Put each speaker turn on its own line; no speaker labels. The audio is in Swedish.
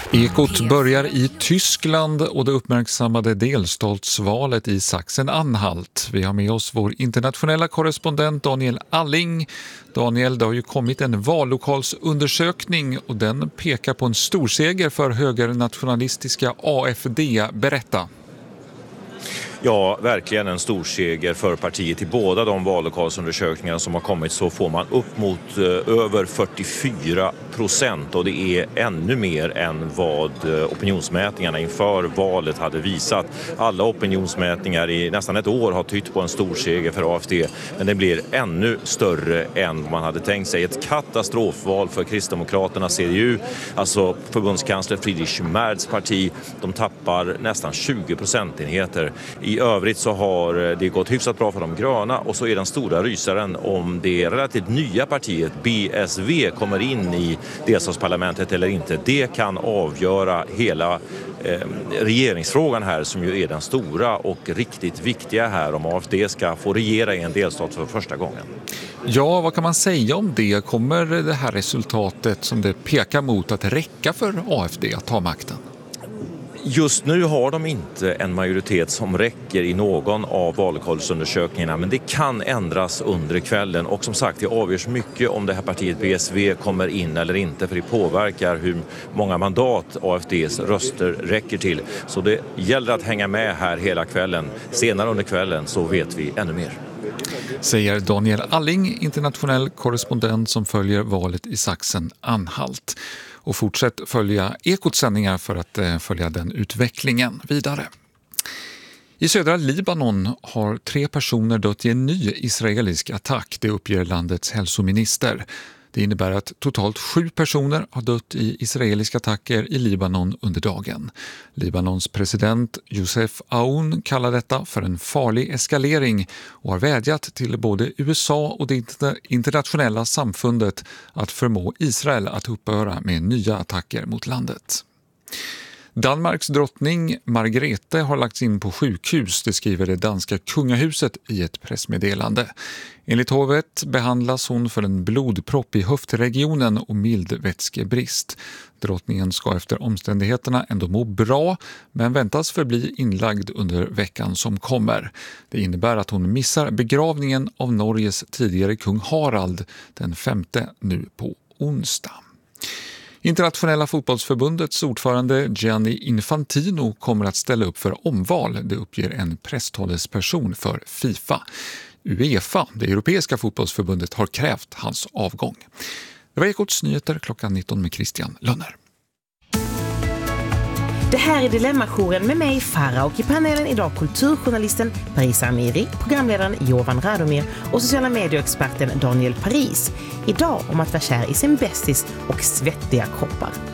Ekot börjar i Tyskland och det uppmärksammade delstatsvalet i Sachsen-Anhalt. Vi har med oss vår internationella korrespondent Daniel Alling. Daniel, det har ju kommit en vallokalsundersökning och den pekar på en storseger för högernationalistiska AfD. Berätta.
Ja, verkligen en stor seger för partiet. I båda de vallokalsundersökningarna som har kommit så får man upp mot över 44% och det är ännu mer än vad opinionsmätningarna inför valet hade visat. Alla opinionsmätningar i nästan ett år har tytt på en stor seger för AfD, men det blir ännu större än vad man hade tänkt sig. Ett katastrofval för Kristdemokraterna, CDU, alltså förbundskansler Friedrich Merz parti. De tappar nästan 20 procentenheter. I övrigt så har det gått hyfsat bra för de gröna och så är den stora rysaren om det relativt nya partiet BSV kommer in i delstatsparlamentet eller inte. Det kan avgöra hela regeringsfrågan här som ju är den stora och riktigt viktiga här om AfD ska få regera i en delstat för första gången.
Ja, vad kan man säga om det? Kommer det här resultatet som det pekar mot att räcka för AfD att ta makten?
Just nu har de inte en majoritet som räcker i någon av vallokalsundersökningarna, men det kan ändras under kvällen och som sagt det avgörs mycket om det här partiet BSV kommer in eller inte, för det påverkar hur många mandat AfDs röster räcker till. Så det gäller att hänga med här hela kvällen. Senare under kvällen så vet vi ännu mer.
Säger Daniel Alling, internationell korrespondent som följer valet i Sachsen-Anhalt. Och fortsätt följa Ekots sändningar för att följa den utvecklingen vidare. I södra Libanon har 3 personer dött i en ny israelisk attack, det uppger landets hälsominister. Det innebär att totalt 7 personer har dött i israeliska attacker i Libanon under dagen. Libanons president Youssef Aoun kallar detta för en farlig eskalering och har vädjat till både USA och det internationella samfundet att förmå Israel att upphöra med nya attacker mot landet. Danmarks drottning Margrethe har lagts in på sjukhus, det skriver det danska kungahuset i ett pressmeddelande. Enligt hovet behandlas hon för en blodpropp i höftregionen och mild vätskebrist. Drottningen ska efter omständigheterna ändå må bra, men väntas förbli inlagd under veckan som kommer. Det innebär att hon missar begravningen av Norges tidigare kung Harald den 5:e nu på onsdag. Internationella fotbollsförbundets ordförande Gianni Infantino kommer att ställa upp för omval, det uppger en presstalesperson för FIFA. UEFA, det europeiska fotbollsförbundet, har krävt hans avgång. Det var Ekots nyheter klockan 19 med Christian Lönner.
Det här är Dilemma-jouren med mig, Farah, och i panelen idag kulturjournalisten Parisa Amiri, programledaren Jovan Radomir och sociala medieexperten Daniel Paris. Idag om att vara kär i sin bästis och svettiga kroppar.